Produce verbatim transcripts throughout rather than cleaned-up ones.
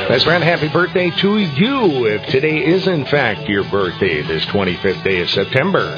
Best friend, happy birthday to you if today is in fact your birthday, this twenty-fifth day of September.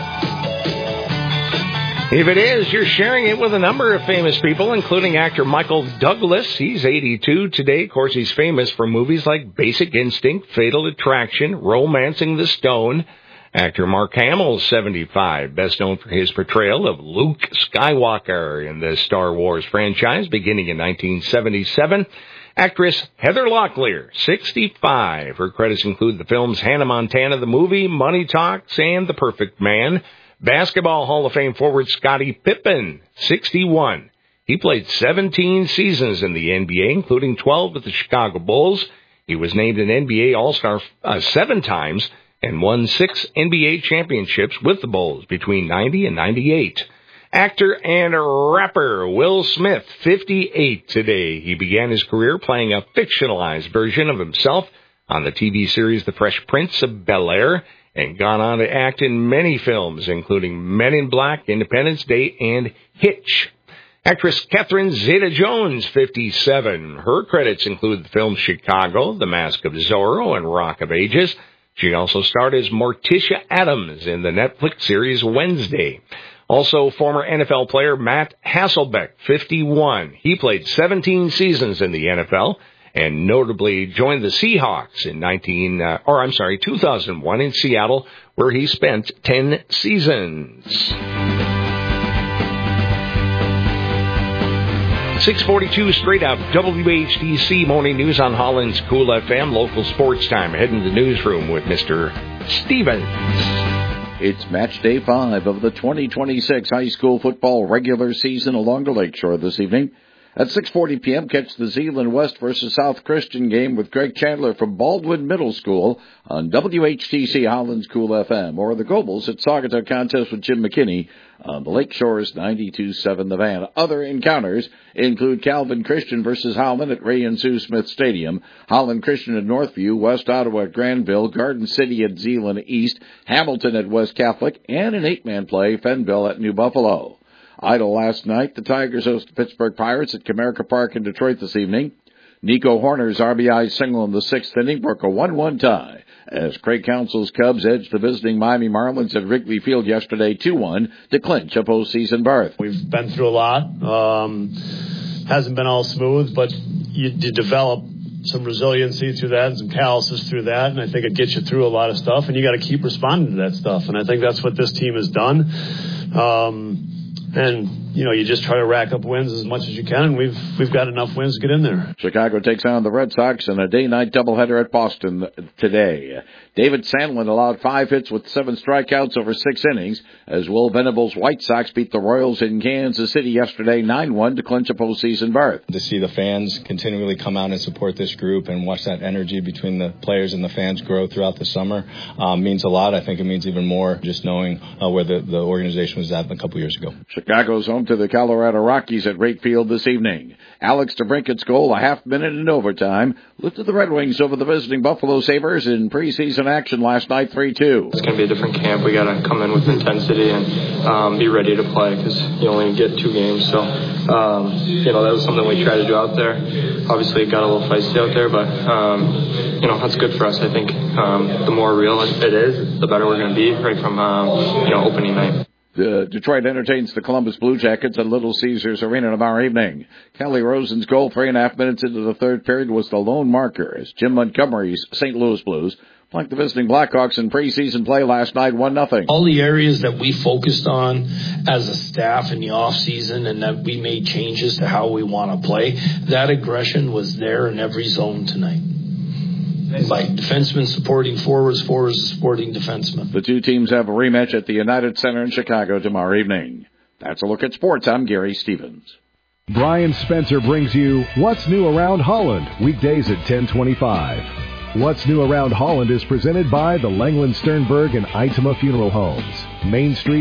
If it is, you're sharing it with a number of famous people, including actor Michael Douglas. He's eighty-two today. Of course, he's famous for movies like Basic Instinct, Fatal Attraction, Romancing the Stone. Actor Mark Hamill's seventy-five, best known for his portrayal of Luke Skywalker in the Star Wars franchise beginning in nineteen seventy-seven. Actress Heather Locklear, sixty-five. Her credits include the films Hannah Montana, the movie, Money Talks, and The Perfect Man. Basketball Hall of Fame forward Scottie Pippen, sixty-one. He played seventeen seasons in the N B A, including twelve with the Chicago Bulls. He was named an N B A All-Star uh, seven times and won six N B A championships with the Bulls between ninety and ninety-eight. Actor and rapper Will Smith, fifty-eight today. He began his career playing a fictionalized version of himself on the T V series The Fresh Prince of Bel-Air and gone on to act in many films, including Men in Black, Independence Day, and Hitch. Actress Catherine Zeta-Jones, fifty-seven. Her credits include the films Chicago, The Mask of Zorro, and Rock of Ages. She also starred as Morticia Adams in the Netflix series Wednesday. Also, former N F L player Matt Hasselbeck, fifty-one. He played seventeen seasons in the N F L and notably joined the Seahawks in nineteen, uh, or I'm sorry, two thousand one in Seattle, where he spent ten seasons. six forty-two straight up W H D C Morning News on Holland's Cool F M. Local sports time. Heading to the newsroom with Mister Stevens. It's match day five of the twenty twenty-six high school football regular season along the Lakeshore this evening. At six forty p.m., catch the Zeeland West versus South Christian game with Greg Chandler from Baldwin Middle School on W H T C Holland's Cool F M, or the Gobles at Saugatuck Contest with Jim McKinney on the Lakeshore's ninety-two point seven The Van. Other encounters include Calvin Christian versus Holland at Ray and Sue Smith Stadium, Holland Christian at Northview, West Ottawa at Granville, Garden City at Zeeland East, Hamilton at West Catholic, and an eight-man play, Fenville at New Buffalo. Idle last night, the Tigers host the Pittsburgh Pirates at Comerica Park in Detroit this evening. Nico Horner's R B I single in the sixth inning broke a one one tie as Craig Counsell's Cubs edged the visiting Miami Marlins at Wrigley Field yesterday two one to clinch a postseason berth. We've been through a lot. Um, hasn't been all smooth, but you, you develop some resiliency through that and some calluses through that, and I think it gets you through a lot of stuff, and you got to keep responding to that stuff, and I think that's what this team has done. Um, And, you know, you just try to rack up wins as much as you can, and we've we've got enough wins to get in there. Chicago takes on the Red Sox in a day-night doubleheader at Boston today. David Sandlin allowed five hits with seven strikeouts over six innings as Will Venable's White Sox beat the Royals in Kansas City yesterday nine one to clinch a postseason berth. To see the fans continually come out and support this group and watch that energy between the players and the fans grow throughout the summer um, means a lot. I think it means even more just knowing uh, where the, the organization was at a couple years ago. Chicago's home to the Colorado Rockies at Rate Field this evening. Alex DeBrinket's goal, a half minute in overtime, lifted the Red Wings over the visiting Buffalo Sabres in preseason action last night three two. It's going to be a different camp. We got to come in with intensity and um, be ready to play because you only get two games. So, um, you know, that was something we tried to do out there. Obviously, it got a little feisty out there, but, um, you know, that's good for us. I think um, the more real it is, the better we're going to be right from, um, you know, opening night. The Detroit entertains the Columbus Blue Jackets at Little Caesars Arena tomorrow evening. Kelly Rosen's goal three and a half minutes into the third period was the lone marker as Jim Montgomery's Saint Louis Blues flanked the visiting Blackhawks in preseason play last night one nothing. All the areas that we focused on as a staff in the offseason and that we made changes to how we want to play, that aggression was there in every zone tonight. Like defensemen supporting forwards, forwards supporting defensemen. The two teams have a rematch at the United Center in Chicago tomorrow evening. That's a look at sports. I'm Gary Stevens. Brian Spencer brings you What's New Around Holland, weekdays at ten twenty-five. What's New Around Holland is presented by the Langland Sternberg and Itema Funeral Homes, Main Street.